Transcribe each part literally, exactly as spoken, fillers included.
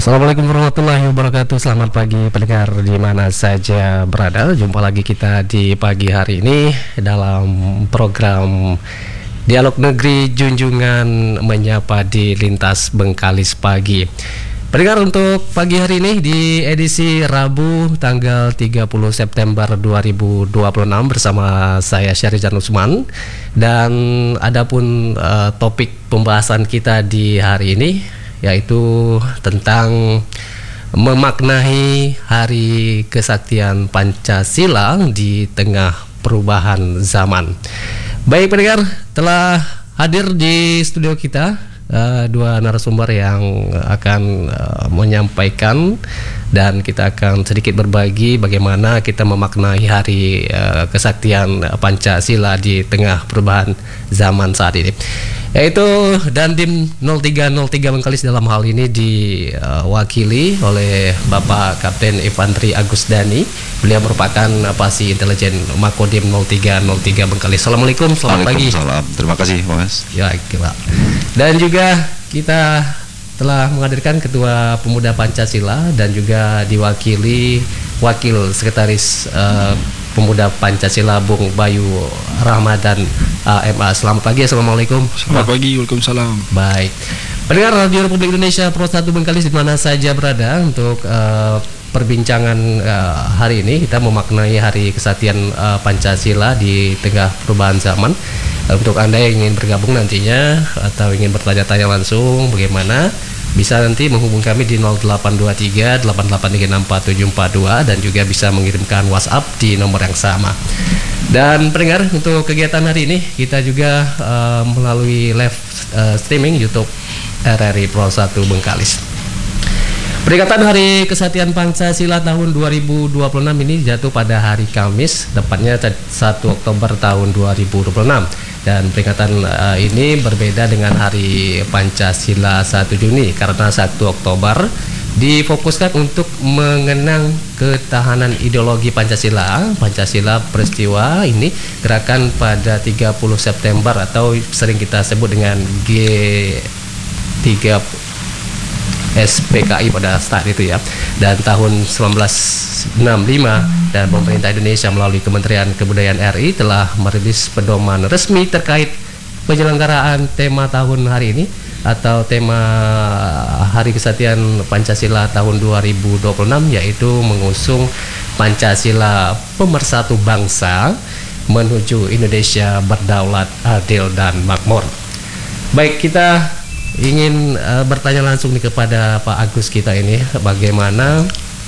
Assalamualaikum warahmatullahi wabarakatuh. Selamat pagi pendengar di mana saja berada. Jumpa lagi kita di pagi hari ini dalam program Dialog Negeri Junjungan Menyapa di Lintas Bengkalis Pagi. Pendengar, untuk pagi hari ini di edisi Rabu tanggal tiga puluh September dua ribu dua puluh enam bersama saya Syahrizan Usman. Dan adapun uh, topik pembahasan kita di hari ini yaitu tentang memaknai Hari Kesaktian Pancasila di tengah perubahan zaman. Baik pendengar, telah hadir di studio kita uh, dua narasumber yang akan uh, menyampaikan, dan kita akan sedikit berbagi bagaimana kita memaknai Hari uh, Kesaktian Pancasila di tengah perubahan zaman saat ini. Yaitu Dandim nol tiga nol tiga Bengkalis dalam hal ini diwakili oleh Bapak Kapten Infanteri Agusdani. Beliau merupakan Pasi Intelijen Makodim nol tiga nol tiga Bengkalis. Assalamualaikum, selamat pagi. Waalaikumsalam. Terima kasih, Mas. Ya, Pak. Dan juga kita telah menghadirkan Ketua Pemuda Pancasila dan juga diwakili Wakil Sekretaris uh, Pemuda Pancasila Bung Bayu Ramadan A M A. Selamat pagi, assalamualaikum. Selamat pagi, waalaikumsalam. Baik, pendengar Radio Republik Indonesia Pro satu Bengkalis di mana saja berada, untuk uh, perbincangan uh, hari ini kita memaknai Hari Kesaktian uh, Pancasila di tengah perubahan zaman. Uh, untuk Anda yang ingin bergabung nantinya atau ingin bertanya-tanya langsung, bagaimana? Bisa nanti menghubungi kami di nol delapan dua tiga delapan delapan tiga enam empat tujuh empat dua dan juga bisa mengirimkan WhatsApp di nomor yang sama. Dan pendengar, untuk kegiatan hari ini kita juga uh, melalui live uh, streaming YouTube R R I Pro satu Bengkalis. Peringatan Hari Kesaktian Pancasila tahun dua ribu dua puluh enam ini jatuh pada hari Kamis, tepatnya satu Oktober tahun dua ribu dua puluh enam. Dan peringatan uh, ini berbeda dengan Hari Pancasila satu Juni karena satu Oktober difokuskan untuk mengenang ketahanan ideologi Pancasila. Pancasila peristiwa ini gerakan pada tiga puluh September atau sering kita sebut dengan G tiga S P K I pada saat itu ya. Dan tahun seribu sembilan ratus enam puluh lima dan pemerintah Indonesia melalui Kementerian Kebudayaan R I telah merilis pedoman resmi terkait penyelenggaraan tema tahun hari ini atau tema Hari Kesaktian Pancasila tahun dua ribu dua puluh enam, yaitu mengusung Pancasila pemersatu bangsa menuju Indonesia berdaulat, adil dan makmur. Baik, kita ingin uh, bertanya langsung nih kepada Pak Agus kita ini, bagaimana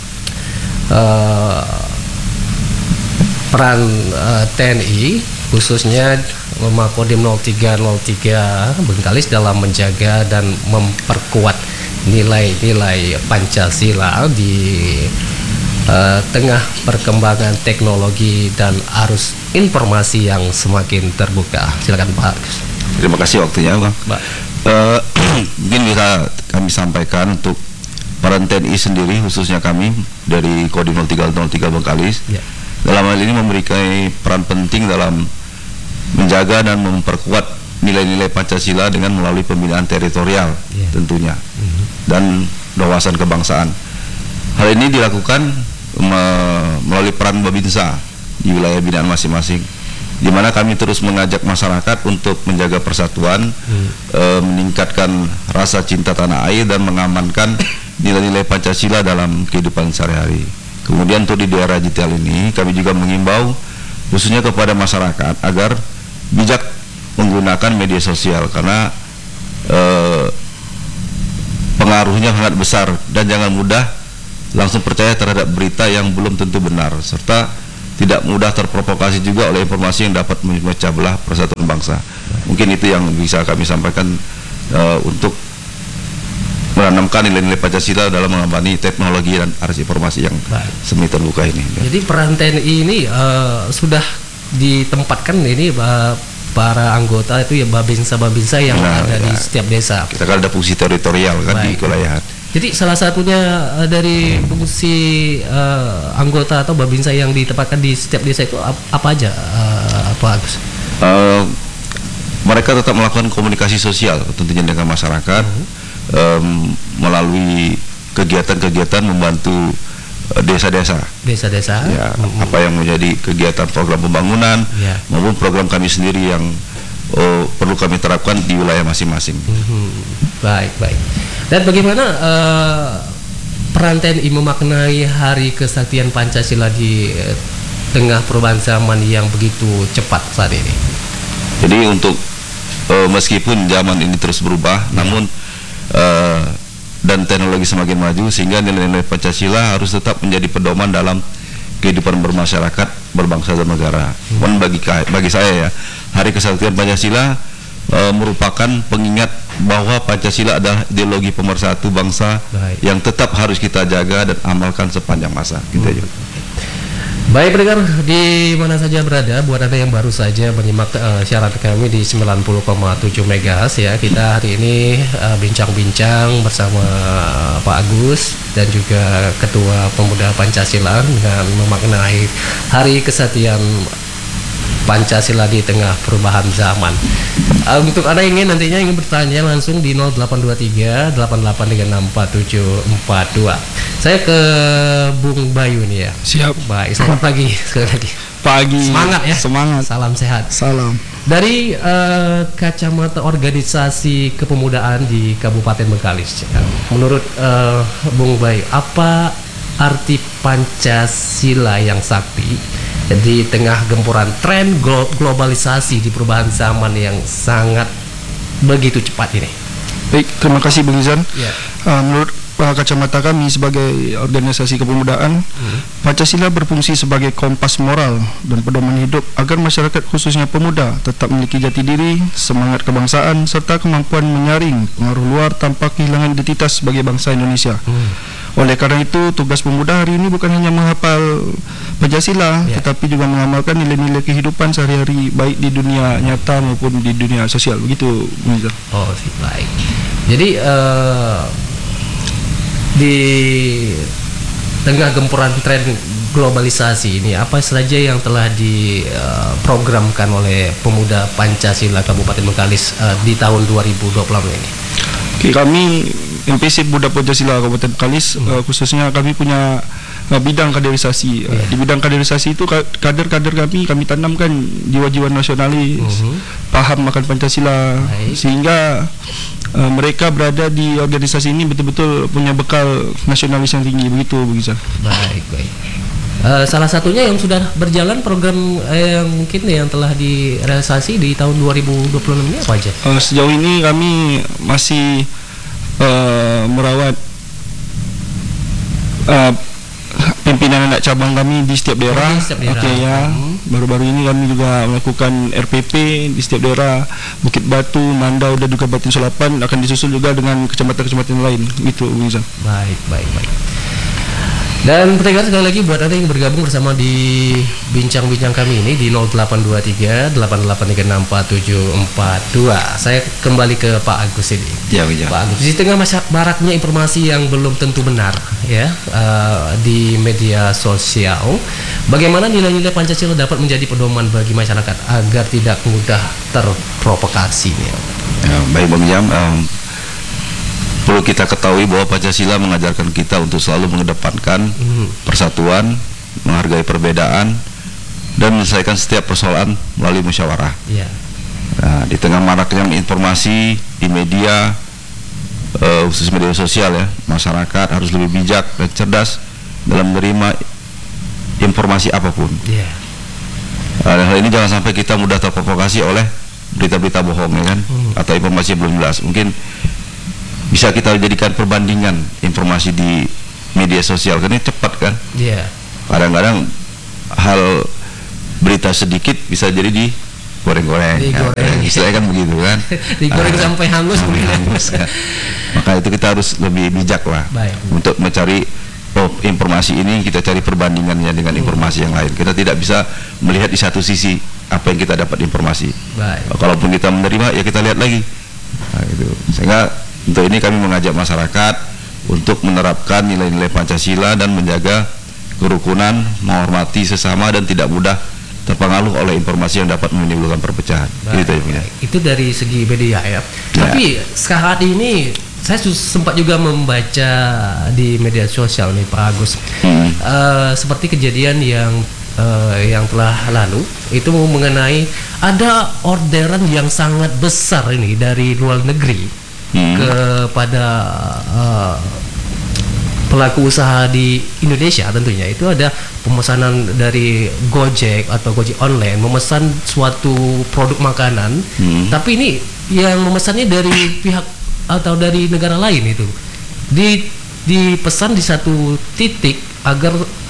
uh, peran uh, T N I khususnya Makodim nol tiga nol tiga Bengkalis dalam menjaga dan memperkuat nilai-nilai Pancasila di uh, tengah perkembangan teknologi dan arus informasi yang semakin terbuka. Silakan Pak Agus. Terima kasih waktunya, Bang. Pak. Uh, mungkin bisa kami sampaikan untuk peran T N I sendiri, khususnya kami dari Kodim nol tiga nol tiga Bengkalis, ya, dalam hal ini memberikan peran penting dalam menjaga dan memperkuat nilai-nilai Pancasila dengan melalui pembinaan teritorial, ya, tentunya, uh-huh, dan wawasan kebangsaan. Hal ini dilakukan me- melalui peran Babinsa di wilayah binaan masing-masing, di mana kami terus mengajak masyarakat untuk menjaga persatuan, hmm. e, meningkatkan rasa cinta tanah air dan mengamankan nilai-nilai Pancasila dalam kehidupan sehari-hari. Kemudian untuk di daerah digital ini kami juga mengimbau khususnya kepada masyarakat agar bijak menggunakan media sosial karena e, pengaruhnya sangat besar, dan jangan mudah langsung percaya terhadap berita yang belum tentu benar, serta tidak mudah terprovokasi juga oleh informasi yang dapat memecah belah persatuan bangsa. Mungkin itu yang bisa kami sampaikan uh, untuk menanamkan nilai-nilai Pancasila dalam mengembangkan teknologi dan arus informasi yang semi terbuka ini. Jadi peran T N I ini uh, sudah ditempatkan ini uh, para anggota itu ya babinsa-babinsa yang nah, ada ya, di setiap desa. Kita kan ada fungsi teritorial kan. Baik. Di kewilayahan. Jadi salah satunya uh, dari fungsi uh, anggota atau babinsa yang ditempatkan di setiap desa itu ap- apa aja, uh, Pak Agus? Uh, mereka tetap melakukan komunikasi sosial tentunya dengan masyarakat, uh-huh. um, melalui kegiatan-kegiatan membantu uh, desa-desa. Desa-desa. Ya, hmm. apa yang menjadi kegiatan program pembangunan ya. maupun program kami sendiri yang oh, perlu kami terapkan di wilayah masing-masing. Hmm. Baik, baik. Dan bagaimana uh, peran T N I memaknai Hari Kesaktian Pancasila di uh, tengah perubahan zaman yang begitu cepat saat ini? Jadi untuk uh, meskipun zaman ini terus berubah, ya. namun uh, dan teknologi semakin maju sehingga nilai-nilai Pancasila harus tetap menjadi pedoman dalam kehidupan bermasyarakat, berbangsa dan negara. Hmm. Bagi bagi saya ya, Hari Kesaktian Pancasila uh, merupakan pengingat bahwa Pancasila adalah ideologi pemersatu bangsa. Baik. Yang tetap harus kita jaga dan amalkan sepanjang masa. Gitu aja. Baik pendengar di mana saja berada, buat Anda yang baru saja menyimak uh, siaran kami di sembilan puluh koma tujuh megahertz ya, kita hari ini uh, bincang-bincang bersama Pak Agus dan juga Ketua Pemuda Pancasila dengan memaknai Hari Kesaktian Pancasila di tengah perubahan zaman. Uh, untuk Anda yang ingin nantinya ingin bertanya langsung di nol delapan dua tiga delapan delapan tiga enam empat tujuh empat dua. Saya ke Bung Bayu nih ya. Siap. Baik, selamat pagi sekali lagi. Pagi. Semangat ya. Semangat. Salam sehat. Salam. Dari uh, kacamata organisasi kepemudaan di Kabupaten Bengkalis, ya. Menurut uh, Bung Bayu, apa arti Pancasila yang sakti di tengah gempuran tren globalisasi di perubahan zaman yang sangat begitu cepat ini? Baik, terima kasih Bung Izan. Ya. Uh, menurut uh, kacamata kami sebagai organisasi kepemudaan, hmm. Pancasila berfungsi sebagai kompas moral dan pedoman hidup agar masyarakat khususnya pemuda tetap memiliki jati diri, semangat kebangsaan, serta kemampuan menyaring pengaruh luar tanpa kehilangan identitas sebagai bangsa Indonesia. Hmm. Oleh karena itu, tugas pemuda hari ini bukan hanya menghafal Pancasila, ya. tetapi juga mengamalkan nilai-nilai kehidupan sehari-hari, baik di dunia nyata maupun di dunia sosial. Begitu, Mister. Oh, baik. Jadi uh, di tengah gempuran tren globalisasi ini, apa saja yang telah diprogramkan uh, oleh pemuda Pancasila Kabupaten Bengkalis uh, di tahun dua ribu dua puluh ini? Oke, kami M P C Pemuda Pancasila Kabupaten Bengkalis, hmm. uh, khususnya kami punya uh, bidang kaderisasi. Uh, yeah. Di bidang kaderisasi itu kader-kader kami kami tanamkan jiwa-jiwa nasionalis, hmm. paham akan Pancasila, baik. Sehingga uh, mereka berada di organisasi ini betul-betul punya bekal nasionalis yang tinggi. Begitu, begitu. Baik, baik. Uh, salah satunya yang sudah berjalan program eh, yang mungkin yang telah direalisasi di tahun dua ribu dua puluh enam ini apa aja? Uh, sejauh ini kami masih uh, merawat uh, pimpinan anak cabang kami di setiap daerah. Oke, daerah. Okay, ya. Hmm. Baru-baru ini kami juga melakukan R P P di setiap daerah, Bukit Batu, Mandau dan juga Batin Solapan, akan disusul juga dengan kecamatan-kecamatan lain. Gitu, Bisa. Baik, baik, baik. Dan pendengar sekali lagi buat Anda yang bergabung bersama di bincang-bincang kami ini di nol delapan dua tiga delapan delapan tiga enam empat tujuh empat dua. Saya kembali ke Pak Agus ini. Ya, ya. Pak Agus, di tengah maraknya informasi yang belum tentu benar ya uh, di media sosial, bagaimana nilai-nilai Pancasila dapat menjadi pedoman bagi masyarakat agar tidak mudah terprovokasi? Ya, baik Bang Jam. Um, Perlu kita ketahui bahwa Pancasila mengajarkan kita untuk selalu mengedepankan hmm. persatuan, menghargai perbedaan, dan menyelesaikan setiap persoalan melalui musyawarah. Yeah. Nah, di tengah maraknya informasi di media, uh, khusus media sosial ya, masyarakat harus lebih bijak dan cerdas dalam menerima informasi apapun. Yeah. Nah, hal ini jangan sampai kita mudah terprovokasi oleh berita-berita bohong ya kan, hmm. atau informasi yang belum jelas. Mungkin bisa kita jadikan perbandingan informasi di media sosial, karena cepat kan. Iya. Yeah. Kadang-kadang hal berita sedikit bisa jadi di goreng-goreng. Digoreng. Ya, istilahnya kan begitu kan. Digoreng uh, sampai hangus. hangus kan. Maka itu kita harus lebih bijak lah. Baik. Untuk mencari oh, informasi ini kita cari perbandingannya dengan informasi yang lain. Kita tidak bisa melihat di satu sisi apa yang kita dapat informasi. Baik. Kalaupun kita menerima ya kita lihat lagi. Nah, gitu. Sehingga untuk ini kami mengajak masyarakat untuk menerapkan nilai-nilai Pancasila dan menjaga kerukunan, menghormati sesama dan tidak mudah terpengaruh oleh informasi yang dapat menimbulkan perpecahan. Baik, gitu, ya. Itu dari segi media ya. Ya. Tapi saat ini saya sempat juga membaca di media sosial nih Pak Agus, hmm. uh, seperti kejadian yang uh, yang telah lalu itu mengenai ada orderan yang sangat besar ini dari luar negeri hmm. kepada uh, pelaku usaha di Indonesia. Tentunya itu ada pemesanan dari Gojek atau Gojek online memesan suatu produk makanan, hmm. tapi ini yang memesannya dari pihak atau dari negara lain, itu di dipesan di satu titik agar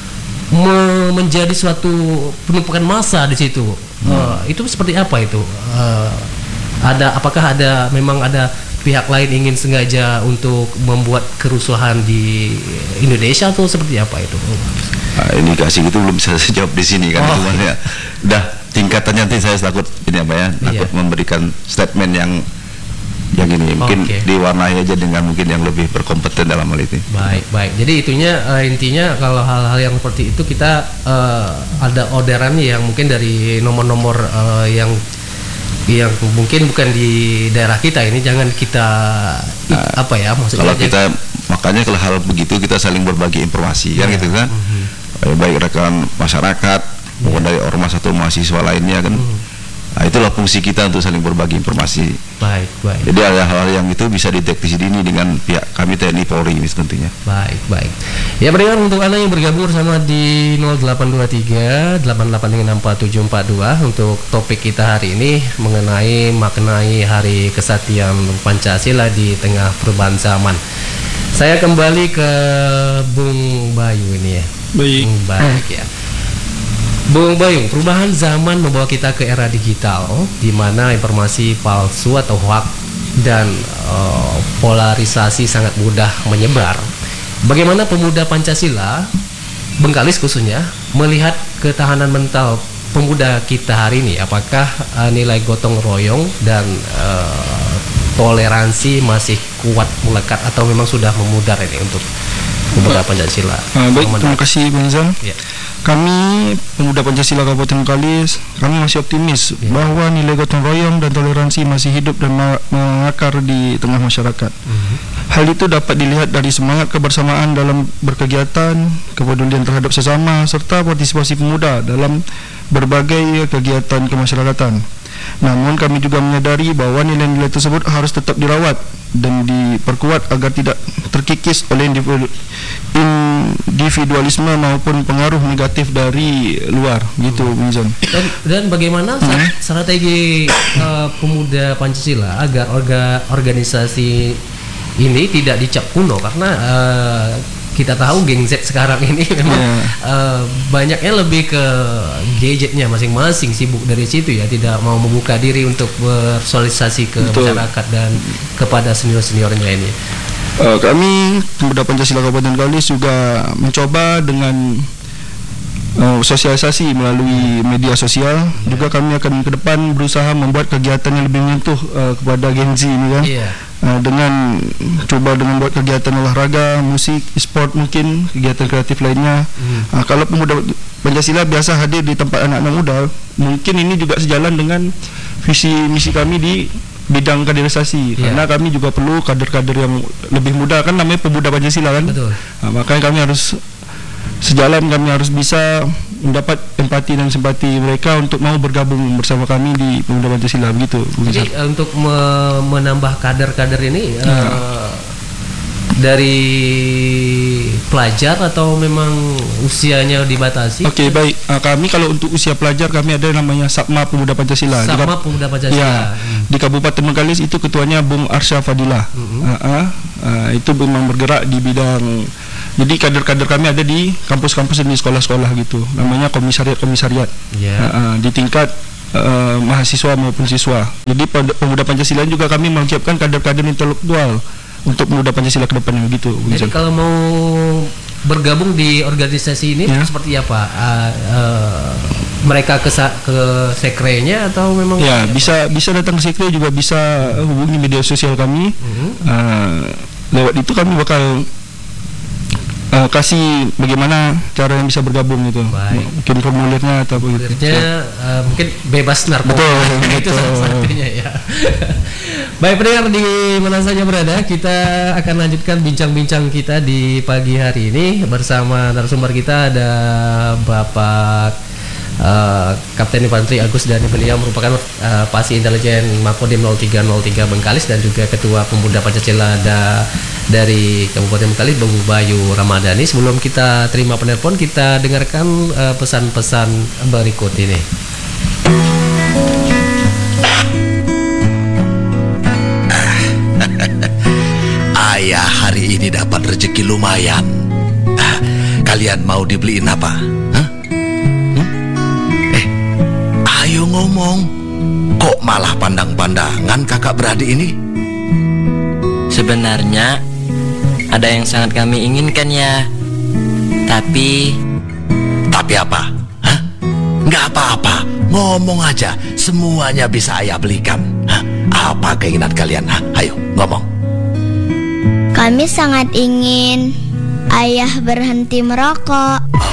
me menjadi suatu penumpukan massa di situ. Hmm. Uh, itu seperti apa itu? Uh, ada apakah ada memang ada pihak lain ingin sengaja untuk membuat kerusuhan di Indonesia atau seperti apa itu? Nah, indikasi itu belum bisa saya jawab di sini kan, oh. cuman ya udah tingkatannya nanti saya takut ini apa ya, takut iya. memberikan statement yang yang ini mungkin okay. diwarnai aja dengan mungkin yang lebih berkompeten dalam hal itu. Baik, baik. Jadi itunya uh, intinya kalau hal-hal yang seperti itu kita uh, ada orderan yang mungkin dari nomor-nomor uh, yang yang mungkin bukan di daerah kita ini, jangan kita nah, apa ya maksudnya. Kalau kita makanya kalau hal begitu kita saling berbagi informasi ya, kan gitu kan. Mm-hmm. Baik rekan masyarakat maupun yeah. dari ormas atau mahasiswa lainnya kan. Mm-hmm. Nah, itulah fungsi kita untuk saling berbagi informasi. Baik, baik. Jadi ada hal-hal yang itu bisa dideteksi dini dengan pihak kami T N I Polri ini tentunya. Baik, baik. Ya, berikan untuk Anda yang bergabung bersama di nol delapan dua tiga delapan delapan enam empat tujuh empat dua untuk topik kita hari ini mengenai maknai Hari Kesatian Pancasila di tengah perubahan zaman. Saya kembali ke Bung Bayu ini ya. Baik. Bung Baik ya. Bung Bayu, perubahan zaman membawa kita ke era digital di mana informasi palsu atau hoax dan uh, polarisasi sangat mudah menyebar. Bagaimana pemuda Pancasila, Bengkalis khususnya, melihat ketahanan mental pemuda kita hari ini? Apakah uh, nilai gotong royong dan uh, toleransi masih kuat melekat atau memang sudah memudar ini untuk pemuda Pancasila? Uh, baik, terima kasih Bang Zan. Ya. Kami pemuda Pancasila Kabupaten Bengkalis, kami masih optimis ya. bahwa nilai gotong royong dan toleransi masih hidup dan mengakar di tengah masyarakat. Uh-huh. Hal itu dapat dilihat dari semangat kebersamaan dalam berkegiatan, kepedulian terhadap sesama, serta partisipasi pemuda dalam berbagai kegiatan kemasyarakatan. Namun kami juga menyadari bahwa nilai-nilai tersebut harus tetap dirawat dan diperkuat agar tidak terkikis oleh individualisme maupun pengaruh negatif dari luar, gitu, Binzon. Dan, dan bagaimana hmm. strategi uh, pemuda Pancasila agar orga, organisasi ini tidak dicap kuno, karena uh, kita tahu geng Z sekarang ini memang yeah. uh, banyaknya lebih ke gadgetnya masing-masing, sibuk dari situ ya, tidak mau membuka diri untuk bersosialisasi ke Betul. masyarakat dan kepada senior-seniornya ini. Uh, kami pemuda Pancasila Kabupaten Bengkalis juga mencoba dengan uh, sosialisasi melalui media sosial. Yeah. Juga kami akan ke depan berusaha membuat kegiatan yang lebih menyentuh uh, kepada Gen Z ini kan. Yeah. Uh, dengan coba dengan buat kegiatan olahraga, musik, e-sport, mungkin kegiatan kreatif lainnya. Hmm. Uh, kalau pemuda Pancasila biasa hadir di tempat anak-anak muda, mungkin ini juga sejalan dengan visi misi kami di bidang kaderisasi. Yeah. Karena kami juga perlu kader-kader yang lebih muda, kan namanya pemuda Pancasila kan. Betul. Uh, makanya kami harus sejalan, kami harus bisa mendapat empati dan simpati mereka untuk mau bergabung bersama kami di Pemuda Pancasila, begitu. Jadi uh, untuk me menambah kader-kader ini uh, ya. dari pelajar atau memang usianya dibatasi? Oke, okay, baik. Uh, kami kalau untuk usia pelajar kami ada yang namanya Sakma Pemuda Pancasila. Sakma Pemuda Pancasila. Ya, hmm. Di Kabupaten Bengkalis itu ketuanya Bung Arsya Fadilah. Hmm. Uh, uh, uh, itu memang bergerak di bidang. Jadi kader-kader kami ada di kampus-kampus dan di sekolah-sekolah gitu. Namanya komisariat-komisariat. Yeah. Uh, uh, di tingkat uh, mahasiswa maupun siswa. Jadi pemuda Pancasila juga kami menyiapkan kader-kader intelektual untuk pemuda Pancasila ke depannya gitu. Jadi kalau mau bergabung di organisasi ini yeah. seperti apa? Uh, uh, mereka ke ke sekrenya atau memang? Ya, bisa apa? bisa datang ke sekre, juga bisa hubungi media sosial kami. Uh-huh. Uh, lewat itu kami bakal Uh, uh, kasih bagaimana cara yang bisa bergabung gitu. Baik. Mungkin formulirnya atau begitu. Formulirnya uh, mungkin bebas narkoba. Betul, itu betul. salah satunya ya. Baik pendengar di mana saja berada, kita akan lanjutkan bincang-bincang kita di pagi hari ini bersama narasumber kita ada Bapak Uh, Kapten Infanteri Agus, dan beliau merupakan uh, Pasi Intelijen Makodim nol tiga nol tiga Bengkalis dan juga Ketua Pemuda Pancasila da, dari Kabupaten Bengkalis, Bung Bayu Ramadhani. Sebelum kita terima penelpon, kita dengarkan uh, pesan-pesan berikut ini. Ayah hari ini dapat rezeki lumayan. Ah, kalian mau dibeliin apa? Hah? Ayo ngomong, kok malah pandang-pandangan kakak beradik ini? Sebenarnya ada yang sangat kami inginkan ya. Tapi Tapi apa? Hah? Nggak apa-apa, ngomong aja. Semuanya bisa ayah belikan. Hah? Apa keinginan kalian? Hah? Ayo ngomong. Kami sangat ingin ayah berhenti merokok.